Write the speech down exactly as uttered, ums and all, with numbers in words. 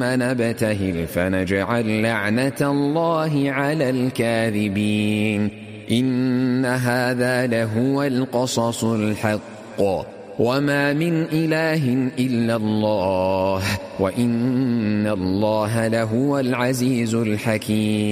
نبتهل فنجعل لعنة الله على الكاذبين إن هذا لهو القصص الحق وما من إله إلا الله وإن الله لهو العزيز الحكيم.